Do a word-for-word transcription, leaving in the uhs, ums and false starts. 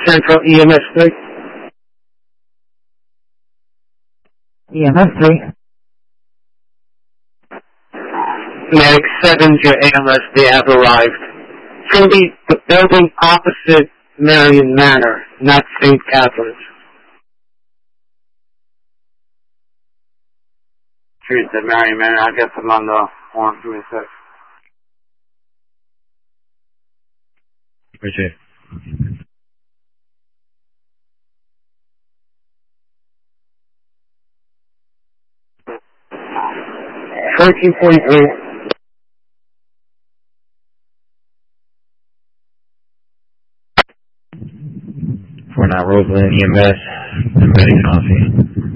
Central E M S three. E M S three. Medic seven to A M S, they have arrived. It's going to be the building opposite Marion Manor, not Saint Catherine's. Street at Marion Manor, I guess I'm on the one twenty-six. Appreciate it. fourteen forty-three. For now, Roseland E M S, the medic coffee.